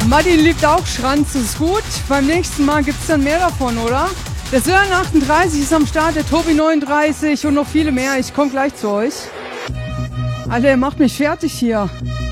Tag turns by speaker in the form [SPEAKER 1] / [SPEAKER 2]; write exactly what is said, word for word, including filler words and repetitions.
[SPEAKER 1] Martin liebt auch Schranz, das ist gut. Beim nächsten Mal gibt es dann mehr davon, oder? Der Sören achtunddreißig ist am Start, der Tobi neununddreißig und noch viele mehr. Ich komme gleich zu euch. Alter, ihr macht mich fertig hier.